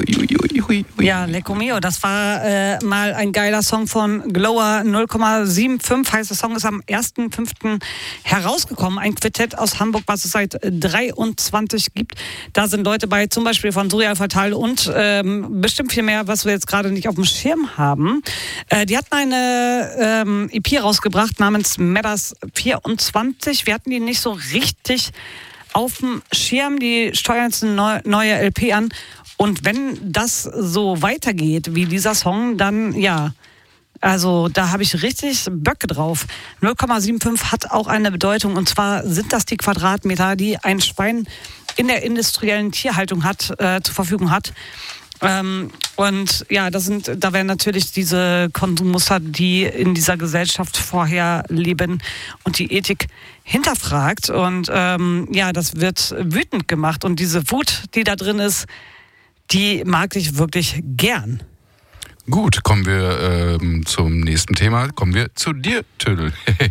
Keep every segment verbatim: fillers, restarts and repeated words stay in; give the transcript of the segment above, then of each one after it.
ui, ui, ui. Ja, Lecco Mio, das war äh, mal ein geiler Song von Glower. null Komma fünfundsiebzig heißt der Song, ist am ersten fünften herausgekommen. Ein Quartett aus Hamburg, was es seit dreiundzwanzig gibt. Da sind Leute bei, zum Beispiel von Surreal Fatal und ähm, bestimmt viel mehr, was wir jetzt gerade nicht auf dem Schirm haben. Äh, die hatten eine ähm, E P rausgebracht namens Matters vierundzwanzig. Wir hatten die nicht so richtig auf dem Schirm. Die steuern jetzt eine neue L P an. Und wenn das so weitergeht wie dieser Song, dann ja, also da habe ich richtig Böcke drauf. null Komma fünfundsiebzig hat auch eine Bedeutung, und zwar sind das die Quadratmeter, die ein Schwein in der industriellen Tierhaltung hat, äh, zur Verfügung hat. Ähm, und ja, das sind, da werden natürlich diese Konsummuster, die in dieser Gesellschaft vorher leben und die Ethik hinterfragt. Und ähm, ja, das wird wütend gemacht. Und diese Wut, die da drin ist, die mag ich wirklich gern. Gut, kommen wir ähm, zum nächsten Thema. Kommen wir zu dir, Tödel.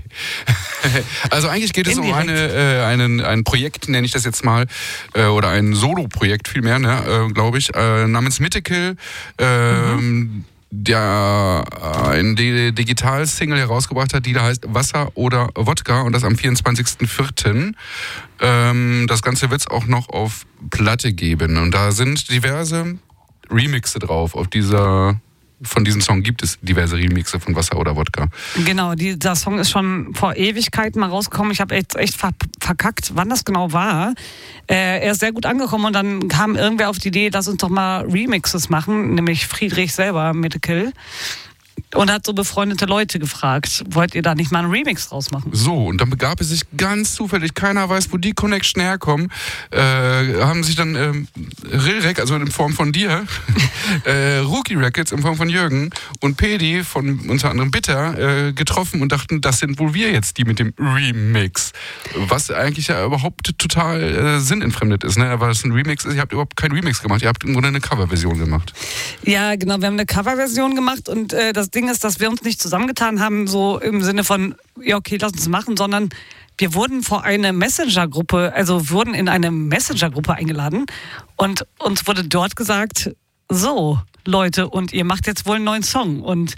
Also eigentlich geht es Indirekt. um eine, äh, einen, ein Projekt, nenne ich das jetzt mal, äh, oder ein Solo-Projekt vielmehr, ne, äh, glaube ich, äh, namens Mythical, äh, mhm. der ein Digital-Single herausgebracht hat, die da heißt Wasser oder Wodka, und das am vierundzwanzigsten vierten Ähm, das Ganze wird es auch noch auf Platte geben, und da sind diverse Remixe drauf. Auf dieser, von diesem Song gibt es diverse Remixe von Wasser oder Wodka. Genau, dieser Song ist schon vor Ewigkeiten mal rausgekommen. Ich habe echt, echt verkackt, wann das genau war. Äh, er ist sehr gut angekommen, und dann kam irgendwer auf die Idee, lass uns doch mal Remixes machen, nämlich Friedrich selber, Mythical. Und hat so befreundete Leute gefragt, wollt ihr da nicht mal einen Remix draus machen? So, und dann begab es sich ganz zufällig, keiner weiß, wo die Connection herkommen, äh, haben sich dann ähm, Rilrek, also in Form von dir, äh, Rookie Records in Form von Jürgen und Pedi von unter anderem Bitter äh, getroffen und dachten, das sind wohl wir jetzt, die mit dem Remix. Was eigentlich ja überhaupt total äh, sinnentfremdet ist, ne? Weil es ein Remix ist, ihr habt überhaupt keinen Remix gemacht, ihr habt im Grunde eine Coverversion gemacht. Ja, genau, wir haben eine Coverversion gemacht, und äh, das Ding ist, dass wir uns nicht zusammengetan haben, so im Sinne von, ja okay, lass uns machen, sondern wir wurden vor eine Messenger-Gruppe, also wurden in eine Messenger-Gruppe eingeladen, und uns wurde dort gesagt, so Leute, und ihr macht jetzt wohl einen neuen Song, und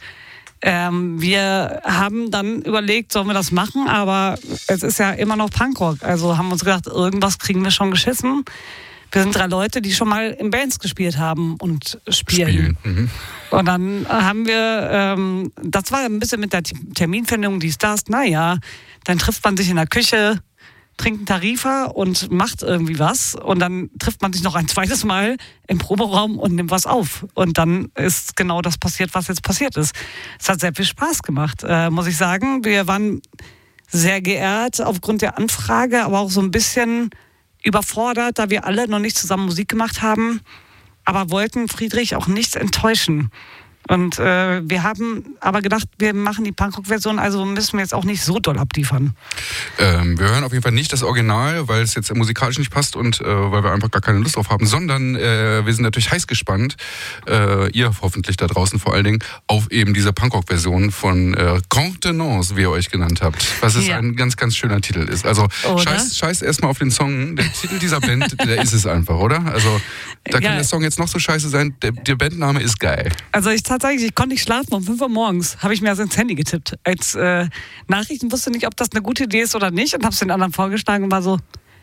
ähm, wir haben dann überlegt, sollen wir das machen, aber es ist ja immer noch Punkrock, also haben wir uns gedacht, irgendwas kriegen wir schon geschissen. Wir sind drei Leute, die schon mal in Bands gespielt haben und spielen. Spielen. Mhm. Und dann haben wir, ähm, das war ein bisschen mit der Terminfindung, dies, das, naja, dann trifft man sich in der Küche, trinkt einen Tarifa und macht irgendwie was, und dann trifft man sich noch ein zweites Mal im Proberaum und nimmt was auf. Und dann ist genau das passiert, was jetzt passiert ist. Es hat sehr viel Spaß gemacht, äh, muss ich sagen. Wir waren sehr geehrt aufgrund der Anfrage, aber auch so ein bisschen überfordert, da wir alle noch nicht zusammen Musik gemacht haben, aber wollten Friedrich auch nicht enttäuschen. Und äh, wir haben aber gedacht, wir machen die Punkrock-Version, also müssen wir jetzt auch nicht so doll abliefern. Ähm, wir hören auf jeden Fall nicht das Original, weil es jetzt musikalisch nicht passt und äh, weil wir einfach gar keine Lust drauf haben, sondern äh, wir sind natürlich heiß gespannt, äh, ihr hoffentlich da draußen vor allen Dingen, auf eben diese Punkrock-Version von äh, Contenance, wie ihr euch genannt habt, was es ja. ein ganz, ganz schöner Titel ist. Also scheiß, scheiß erstmal auf den Song, der Titel dieser Band, der ist es einfach, oder? Also da kann ja. der Song jetzt noch so scheiße sein, der, der Bandname ist geil. Also ich tatsächlich, ich konnte nicht schlafen, um fünf Uhr morgens habe ich mir das ins Handy getippt. Als äh, Nachrichten wusste nicht, ob das eine gute Idee ist oder nicht, und habe es den anderen vorgeschlagen und war so,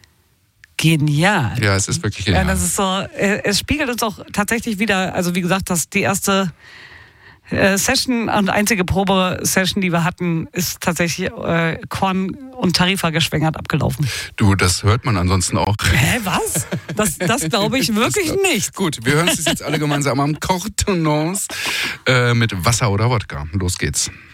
genial. Ja, es ist wirklich genial. Ja, das ist so, äh, es spiegelt uns auch tatsächlich wieder, also wie gesagt, dass die erste äh, Session und einzige Probe-Session, die wir hatten, ist tatsächlich äh, Korn und Tarifa geschwängert abgelaufen. Du, das hört man ansonsten auch. Hä, was? Das, das glaube ich wirklich das, nicht. Gut, wir hören es jetzt alle gemeinsam am Contenance äh, mit Wasser oder Wodka. Los geht's.